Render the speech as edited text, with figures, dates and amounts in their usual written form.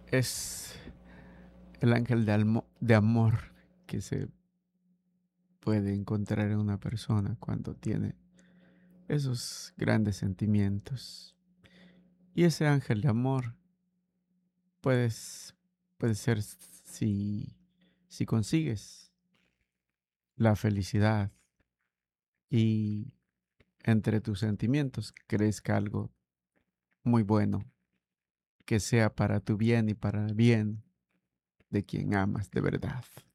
es el ángel de amor que se puede encontrar en una persona cuando tiene esos grandes sentimientos. Y ese ángel de amor puedes, puede ser si consigues la felicidad y entre tus sentimientos crezca algo muy bueno, que sea para tu bien y para el bien de quien amas de verdad.